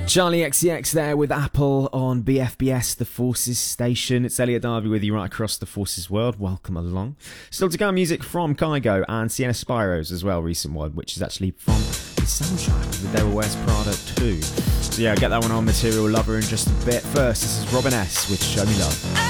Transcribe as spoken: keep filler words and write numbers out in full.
Charlie X C X there with Apple on B F B S, the Forces Station. It's Elliot Darby with you right across the Forces world. Welcome along. Still to come, music from Kygo and Sienna Spiros as well, recent one, which is actually from the soundtrack of The Devil Wears Prada two. So yeah, get that one on Material Lover in just a bit. First, this is Robin S with Show Me Love.